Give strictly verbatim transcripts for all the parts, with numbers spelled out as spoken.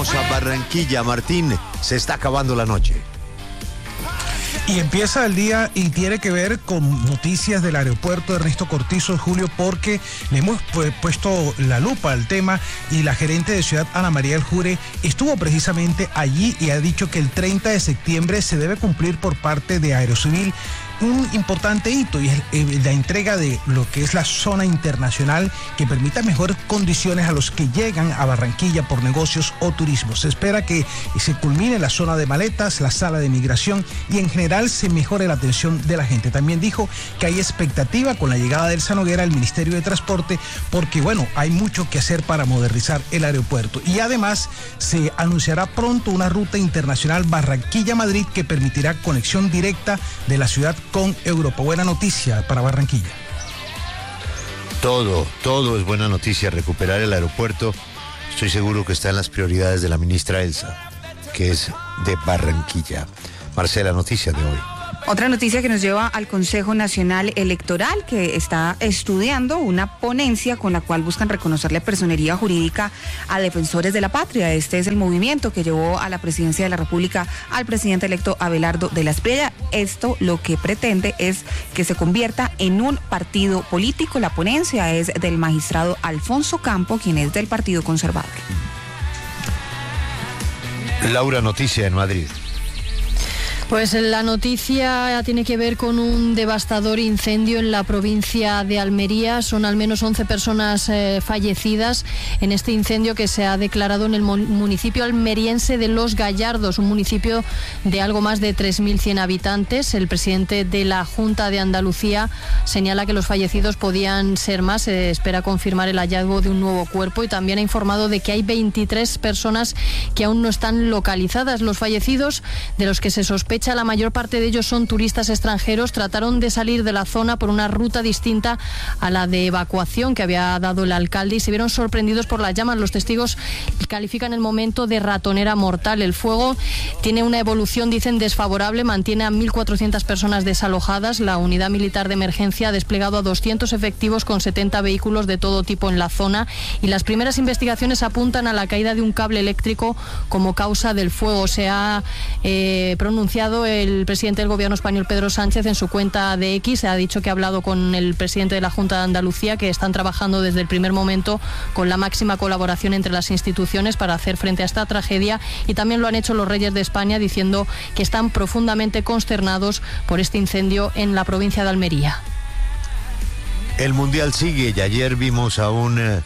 vamos a Barranquilla. Martín, se está acabando la noche. Y empieza el día y tiene que ver con noticias del aeropuerto Ernesto Cortizo, Julio, porque le hemos puesto la lupa al tema y la gerente de Ciudad, Ana María del Jure, estuvo precisamente allí y ha dicho que el treinta de septiembre se debe cumplir por parte de Aerocivil un importante hito, y es la entrega de lo que es la zona internacional que permita mejores condiciones a los que llegan a Barranquilla por negocios o turismo. Se espera que se culmine la zona de maletas, la sala de migración y en general se mejore la atención de la gente. También dijo que hay expectativa con la llegada de Elsa Noguera al Ministerio de Transporte porque, bueno, hay mucho que hacer para modernizar el aeropuerto. Y además se anunciará pronto una ruta internacional Barranquilla-Madrid que permitirá conexión directa de la ciudad con Europa. Buena noticia para Barranquilla. Todo, todo es buena noticia. Recuperar el aeropuerto, estoy seguro que está en las prioridades de la ministra Elsa, que es de Barranquilla. Marcela, noticia de hoy. Otra noticia que nos lleva al Consejo Nacional Electoral, que está estudiando una ponencia con la cual buscan reconocerle personería jurídica a defensores de la patria. Este es el movimiento que llevó a la presidencia de la República al presidente electo Abelardo de la Espriella. Esto lo que pretende es que se convierta en un partido político. La ponencia es del magistrado Alfonso Campo, quien es del Partido Conservador. Laura, noticia en Madrid. Pues la noticia tiene que ver con un devastador incendio en la provincia de Almería. Son al menos once personas eh, fallecidas en este incendio que se ha declarado en el municipio almeriense de Los Gallardos, un municipio de algo más de tres mil cien habitantes. El presidente de la Junta de Andalucía señala que los fallecidos podían ser más. Se espera confirmar el hallazgo de un nuevo cuerpo y también ha informado de que hay veintitrés personas que aún no están localizadas. Los fallecidos, de los que se sospecha la mayor parte de ellos son turistas extranjeros, trataron de salir de la zona por una ruta distinta a la de evacuación que había dado el alcalde y se vieron sorprendidos por las llamas. Los testigos califican el momento de ratonera mortal. El fuego tiene una evolución, dicen, desfavorable, mantiene a mil cuatrocientas personas desalojadas. La unidad militar de emergencia ha desplegado a doscientos efectivos con setenta vehículos de todo tipo en la zona y las primeras investigaciones apuntan a la caída de un cable eléctrico como causa del fuego. Se ha eh, pronunciado el presidente del gobierno español, Pedro Sánchez, en su cuenta de X. Ha dicho que ha hablado con el presidente de la Junta de Andalucía, que están trabajando desde el primer momento con la máxima colaboración entre las instituciones para hacer frente a esta tragedia, y también lo han hecho los Reyes de España, diciendo que están profundamente consternados por este incendio en la provincia de Almería. El Mundial sigue y ayer vimos a un eh,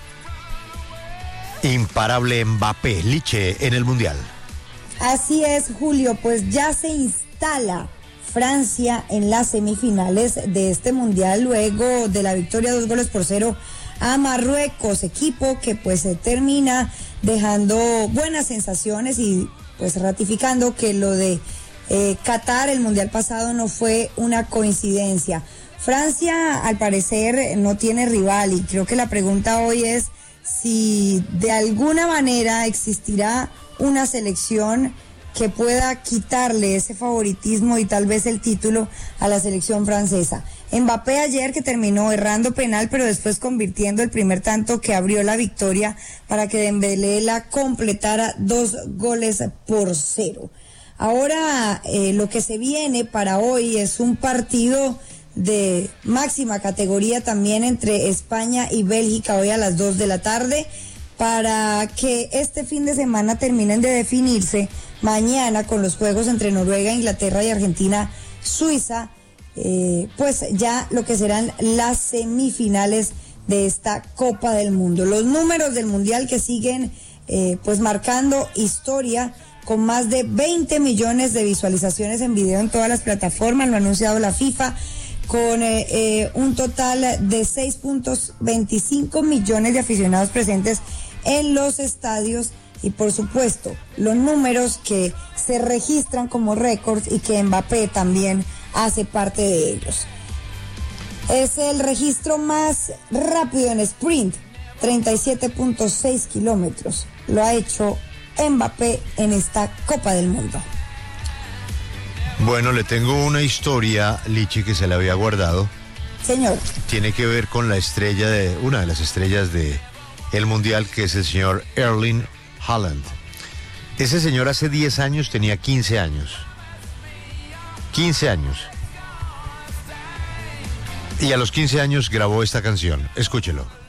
imparable Mbappé, Liche, en el Mundial. Así es, Julio, pues ya se instala Francia en las semifinales de este mundial luego de la victoria dos goles por cero a Marruecos, equipo que pues se termina dejando buenas sensaciones y pues ratificando que lo de eh, Qatar, el mundial pasado, no fue una coincidencia. Francia al parecer no tiene rival y creo que la pregunta hoy es si de alguna manera existirá una selección que pueda quitarle ese favoritismo y tal vez el título a la selección francesa. Mbappé ayer, que terminó errando penal, pero después convirtiendo el primer tanto que abrió la victoria para que Dembélé la completara, dos goles por cero. Ahora eh, lo que se viene para hoy es un partido de máxima categoría también entre España y Bélgica hoy a las dos de la tarde, para que este fin de semana terminen de definirse mañana con los juegos entre Noruega, Inglaterra y Argentina, Suiza, eh, pues ya lo que serán las semifinales de esta Copa del Mundo. Los números del Mundial que siguen eh, pues marcando historia con más de veinte millones de visualizaciones en video en todas las plataformas, lo ha anunciado la FIFA, con eh, eh, un total de seis punto veinticinco millones de aficionados presentes en los estadios y por supuesto los números que se registran como récords y que Mbappé también hace parte de ellos. Es el registro más rápido en sprint, treinta y siete punto seis kilómetros. Lo ha hecho Mbappé en esta Copa del Mundo. Bueno, le tengo una historia, Lichi, que se la había guardado. Señor. Tiene que ver con la estrella de, una de las estrellas de el Mundial, que es el señor Erling Haaland. Ese señor hace diez años tenía quince años. quince años. Y a los quince años grabó esta canción. Escúchelo.